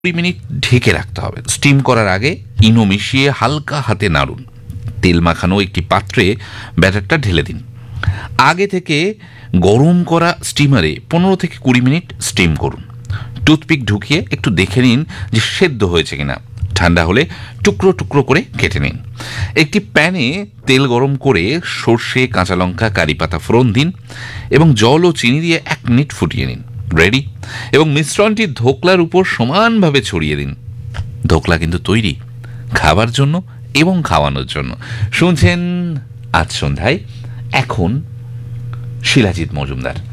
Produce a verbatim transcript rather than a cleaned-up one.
কুড়ি মিনিট ঢেকে রাখতে হবে। স্টিম করার আগে ইনো মিশিয়ে হালকা হাতে নাড়ুন। তেল মাখানো একটি পাত্রে ব্যাটারটা ঢেলে দিন। আগে থেকে গরম করা স্টিমারে পনেরো থেকে কুড়ি মিনিট স্টিম করুন। টুথপিক ঢুকিয়ে একটু দেখে নিন যে সেদ্ধ হয়েছে কিনা। ঠান্ডা হলে টুকরো টুকরো করে কেটে নিন। একটি প্যানে তেল গরম করে সর্ষে, কাঁচা লঙ্কা, কারি পাতা ফোড়ন দিন এবং জল ও চিনি দিয়ে এক মিনিট ফুটিয়ে নিন। রেডি। এবং মিশ্রণটি ধোকলার উপর সমানভাবে ছড়িয়ে দিন। ধোকলা কিন্তু তৈরি, খাবার জন্য এবং খাওয়ানোর জন্য। শুনছেন আজ সন্ধ্যায় এখন শিলাজিৎ মজুমদার।